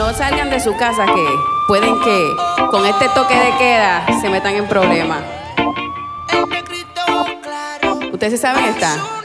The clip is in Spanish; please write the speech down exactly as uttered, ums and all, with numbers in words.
no salgan de su casa, que pueden que con este toque de queda se metan en problemas. ¿Ustedes sí saben esta?